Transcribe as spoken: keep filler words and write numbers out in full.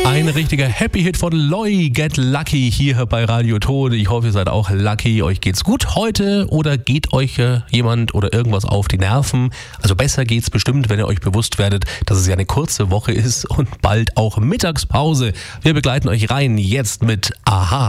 Ein richtiger Happy-Hit von Loi, Get Lucky, hier bei Radio Tode. Ich hoffe, ihr seid auch lucky, euch geht's gut heute oder geht euch äh, jemand oder irgendwas auf die Nerven. Also besser geht's bestimmt, wenn ihr euch bewusst werdet, dass es ja eine kurze Woche ist und bald auch Mittagspause. Wir begleiten euch rein jetzt mit Aha.